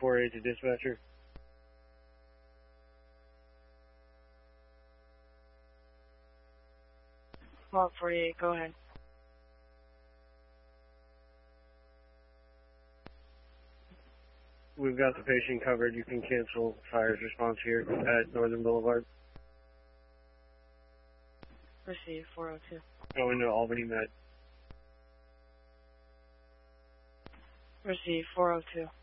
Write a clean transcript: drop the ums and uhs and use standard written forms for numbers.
1248 to dispatcher. Well, 48, go ahead. We've got the patient covered. You can cancel fire's response here at Northern Boulevard. Receive 402. Going to Albany Med. Receive 402.